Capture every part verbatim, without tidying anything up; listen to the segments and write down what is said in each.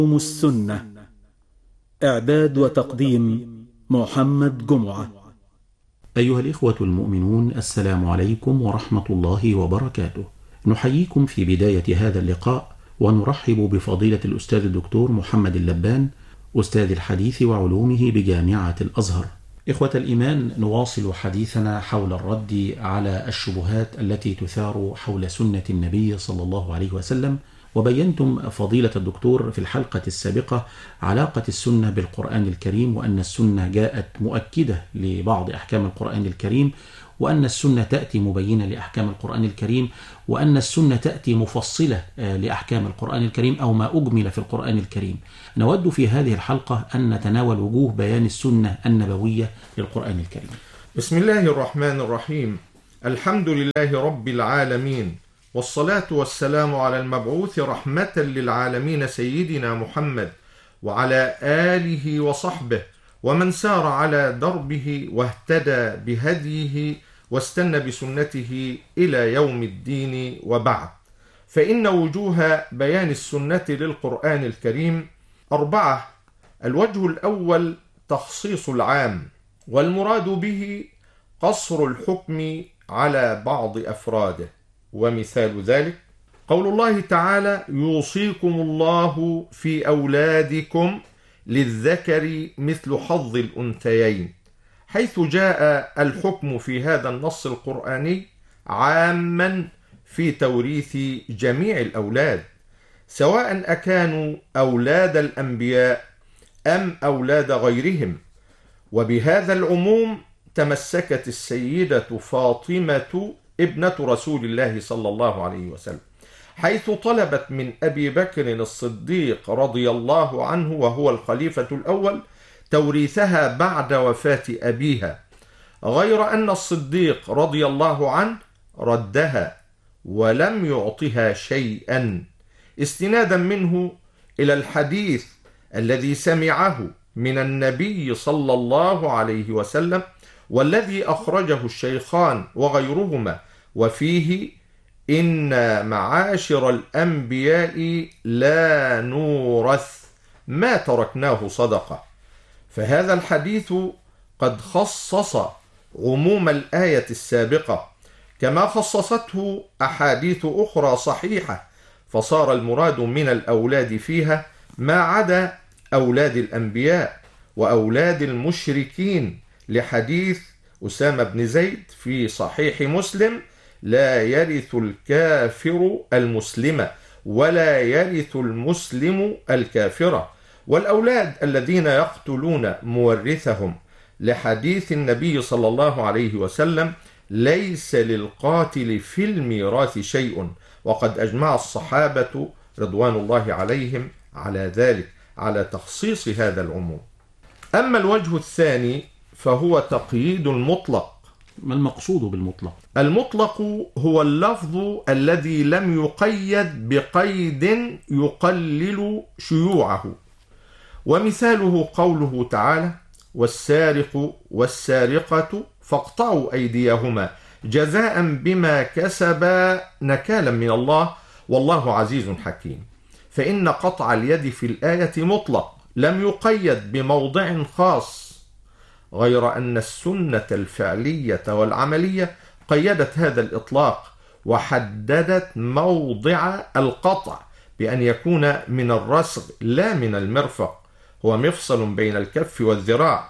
السنة. إعداد وتقديم محمد جمعة. أيها الإخوة المؤمنون، السلام عليكم ورحمة الله وبركاته. نحييكم في بداية هذا اللقاء ونرحب بفضيلة الأستاذ الدكتور محمد اللبان، أستاذ الحديث وعلومه بجامعة الأزهر. إخوة الإيمان، نواصل حديثنا حول الرد على الشبهات التي تثار حول سنة النبي صلى الله عليه وسلم. وبينتم فضيلة الدكتور في الحلقة السابقة علاقة السنة بالقرآن الكريم، وأن السنة جاءت مؤكدة لبعض أحكام القرآن الكريم، وأن السنة تأتي مبينة لأحكام القرآن الكريم، وأن السنة تأتي مفصلة لأحكام القرآن الكريم أو ما أجمل في القرآن الكريم. نود في هذه الحلقة أن نتناول وجوه بيان السنة النبوية للقرآن الكريم. بسم الله الرحمن الرحيم. الحمد لله رب العالمين، والصلاة والسلام على المبعوث رحمة للعالمين سيدنا محمد وعلى آله وصحبه ومن سار على دربه واهتدى بهديه واستنى بسنته إلى يوم الدين، وبعد. فإن وجوه بيان السنة للقرآن الكريم أربعة. الوجه الأول تخصيص العام، والمراد به قصر الحكم على بعض أفراده، ومثال ذلك قول الله تعالى: يوصيكم الله في أولادكم للذكر مثل حظ الأنثيين، حيث جاء الحكم في هذا النص القرآني عاما في توريث جميع الأولاد، سواء أكانوا أولاد الأنبياء أم أولاد غيرهم. وبهذا العموم تمسكت السيدة فاطمة ابنة رسول الله صلى الله عليه وسلم، حيث طلبت من أبي بكر الصديق رضي الله عنه وهو الخليفة الأول توريثها بعد وفاة أبيها، غير أن الصديق رضي الله عنه ردها ولم يعطها شيئا، استنادا منه إلى الحديث الذي سمعه من النبي صلى الله عليه وسلم، والذي أخرجه الشيخان وغيرهما، وفيه: إن معاشر الأنبياء لا نورث ما تركناه صدقة. فهذا الحديث قد خصص عموم الآية السابقة، كما خصصته أحاديث أخرى صحيحة، فصار المراد من الأولاد فيها ما عدا أولاد الأنبياء وأولاد المشركين، لحديث أسامة بن زيد في صحيح مسلم: لا يرث الكافر المسلم ولا يرث المسلم الكافرة، والأولاد الذين يقتلون مورثهم، لحديث النبي صلى الله عليه وسلم: ليس للقاتل في الميراث شيء. وقد أجمع الصحابة رضوان الله عليهم على ذلك، على تخصيص هذا العموم. أما الوجه الثاني فهو تقييد المطلق. ما المقصود بالمطلق؟ المطلق هو اللفظ الذي لم يقيد بقيد يقلل شيوعه، ومثاله قوله تعالى: والسارق والسارقة فاقطعوا أيديهما جزاء بما كسبا نكالا من الله والله عزيز حكيم. فإن قطع اليد في الآية مطلق لم يقيد بموضع خاص، غير أن السنة الفعلية والعملية قيدت هذا الإطلاق وحددت موضع القطع بأن يكون من الرسغ لا من المرفق، هو مفصل بين الكف والذراع.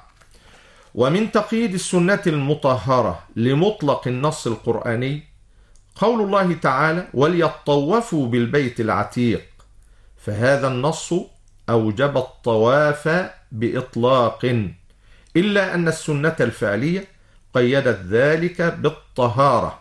ومن تقييد السنة المطهرة لمطلق النص القرآني قول الله تعالى: وليطوفوا بالبيت العتيق، فهذا النص أوجب الطواف بإطلاق، إلا أن السنة الفعلية قيدت ذلك بالطهارة،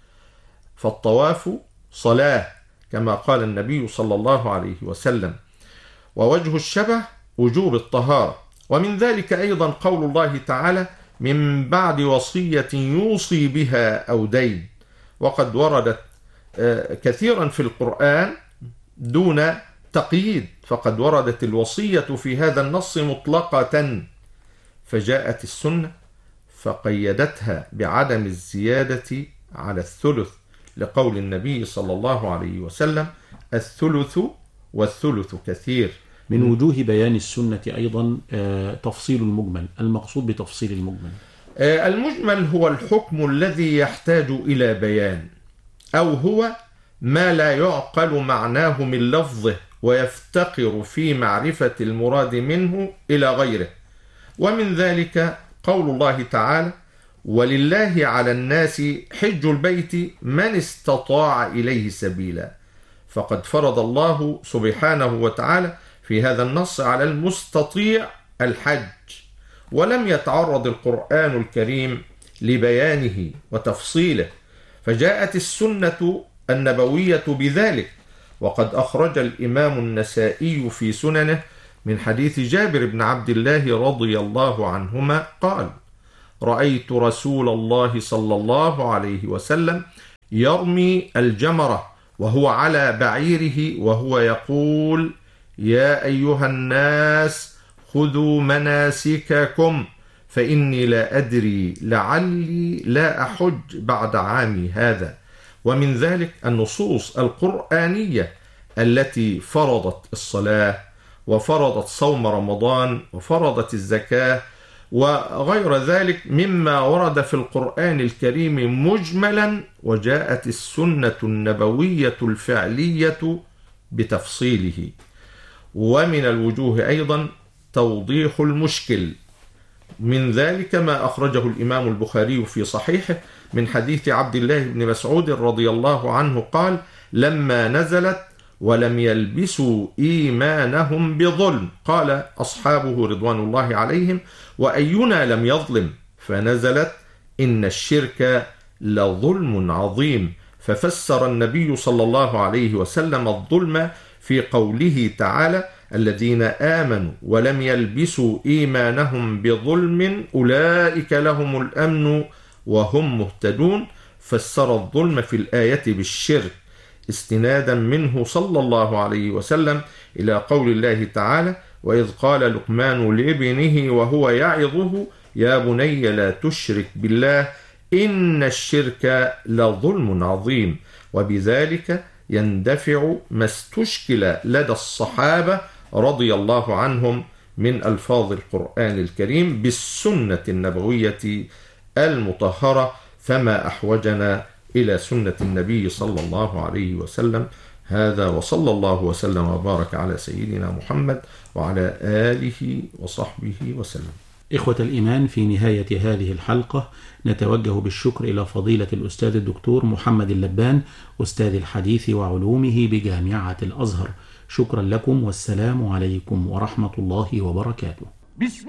فالطواف صلاة كما قال النبي صلى الله عليه وسلم. ووجه الشبه وجوب الطهارة. ومن ذلك أيضا قول الله تعالى: من بعد وصية يوصي بها أو دين، وقد وردت كثيرا في القرآن دون تقييد، فقد وردت الوصية في هذا النص مطلقة، فجاءت السنة فقيدتها بعدم الزيادة على الثلث، لقول النبي صلى الله عليه وسلم: الثلث والثلث كثير، من وجوه بيان السنة أيضا تفصيل المجمل. المقصود بتفصيل المجمل؟ المجمل هو الحكم الذي يحتاج إلى بيان، أو هو ما لا يعقل معناه من لفظه ويفتقر في معرفة المراد منه إلى غيره. ومن ذلك قول الله تعالى: ولله على الناس حج البيت من استطاع إليه سبيلا. فقد فرض الله سبحانه وتعالى في هذا النص على المستطيع الحج، ولم يتعرض القرآن الكريم لبيانه وتفصيله، فجاءت السنة النبوية بذلك. وقد أخرج الإمام النسائي في سننه من حديث جابر بن عبد الله رضي الله عنهما قال: رأيت رسول الله صلى الله عليه وسلم يرمي الجمرة وهو على بعيره وهو يقول: يا أيها الناس خذوا مناسككم فإني لا أدري لعلي لا أحج بعد عامي هذا. ومن ذلك النصوص القرآنية التي فرضت الصلاة وفرضت صوم رمضان وفرضت الزكاة وغير ذلك مما ورد في القرآن الكريم مجملا، وجاءت السنة النبوية الفعلية بتفصيله. ومن الوجوه أيضا توضيح المشكل، من ذلك ما أخرجه الإمام البخاري في صحيحه من حديث عبد الله بن مسعود رضي الله عنه قال: لما نزلت ولم يلبسوا إيمانهم بظلم قال أصحابه رضوان الله عليهم: وأينا لم يظلم؟ فنزلت: إن الشرك لظلم عظيم. ففسر النبي صلى الله عليه وسلم الظلم في قوله تعالى: الذين آمنوا ولم يلبسوا إيمانهم بظلم أولئك لهم الأمن وهم مهتدون. فسر الظلم في الآية بالشرك استنادا منه صلى الله عليه وسلم إلى قول الله تعالى: وإذ قال لقمان لابنه وهو يعظه يا بني لا تشرك بالله إن الشرك لظلم عظيم. وبذلك يندفع ما استشكل لدى الصحابة رضي الله عنهم من ألفاظ القرآن الكريم بالسنة النبوية المطهرة، فما أحوجنا إلى سنة النبي صلى الله عليه وسلم. هذا وصلى الله وسلم وبارك على سيدنا محمد وعلى آله وصحبه وسلم. إخوة الإيمان، في نهاية هذه الحلقة نتوجه بالشكر إلى فضيلة الأستاذ الدكتور محمد اللبان أستاذ الحديث وعلومه بجامعة الأزهر. شكرا لكم، والسلام عليكم ورحمة الله وبركاته.